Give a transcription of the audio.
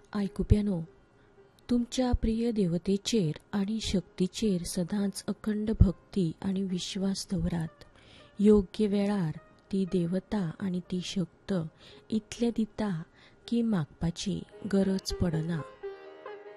आयकुप्यानो, तुमच्या प्रिय देवतेचेर आनी शक्तीचेर सदांच अखंड भक्ती आनी विश्वास दवरात. योग्य वेळार ती देवता आनी ती शक्त इतलें दिता की मागपाची गरज पडना.